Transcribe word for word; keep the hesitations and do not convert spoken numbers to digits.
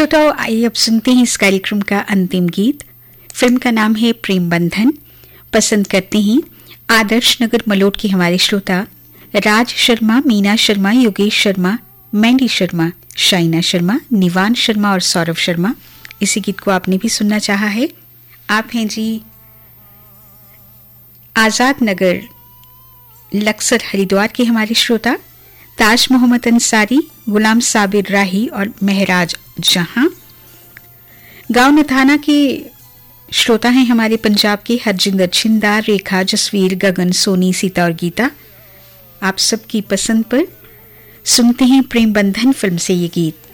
श्रोताओं, आइए अब सुनते हैं इस कार्यक्रम का अंतिम गीत। फिल्म का नाम है प्रेम बंधन। पसंद करते हैं आदर्श नगर मलोट के हमारे श्रोता राज शर्मा, मीना शर्मा, योगेश शर्मा, मैंडी शर्मा, शाइना शर्मा, निवान शर्मा और सौरभ शर्मा। इसी गीत को आपने भी सुनना चाहा है। आप हैं जी आजाद नगर लक्सर हरिद्वार के हमारे श्रोता ताज मोहम्मद अंसारी, गुलाम साबिर राही और महराज जहां। गांव नथाना के श्रोता हैं हमारे पंजाब के हरजिंदर छिंदा, रेखा, जसवीर, गगन, सोनी, सीता और गीता। आप सबकी पसंद पर सुनते हैं प्रेम बंधन फिल्म से ये गीत।